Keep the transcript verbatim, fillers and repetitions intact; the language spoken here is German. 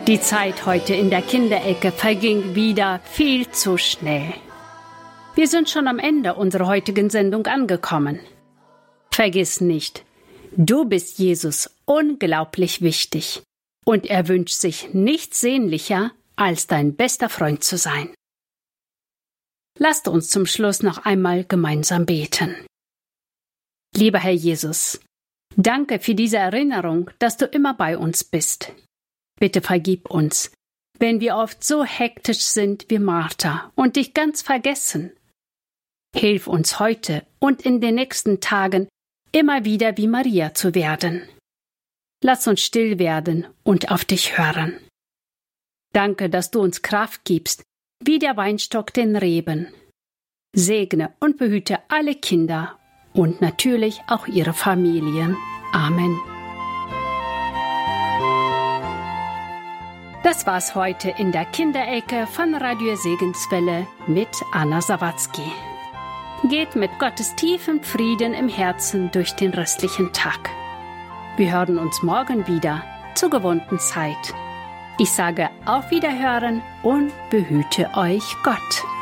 Die Zeit heute in der Kinderecke verging wieder viel zu schnell. Wir sind schon am Ende unserer heutigen Sendung angekommen. Vergiss nicht, du bist Jesus unglaublich wichtig und er wünscht sich nichts sehnlicher, als dein bester Freund zu sein. Lasst uns zum Schluss noch einmal gemeinsam beten. Lieber Herr Jesus, danke für diese Erinnerung, dass du immer bei uns bist. Bitte vergib uns, wenn wir oft so hektisch sind wie Martha und dich ganz vergessen. Hilf uns heute und in den nächsten Tagen immer wieder wie Maria zu werden. Lass uns still werden und auf dich hören. Danke, dass du uns Kraft gibst, wie der Weinstock den Reben. Segne und behüte alle Kinder und natürlich auch ihre Familien. Amen. Das war's heute in der Kinderecke von Radio Segenswelle mit Anna Sawatzki. Geht mit Gottes tiefem Frieden im Herzen durch den restlichen Tag. Wir hören uns morgen wieder zur gewohnten Zeit. Ich sage auf Wiederhören und behüte euch Gott.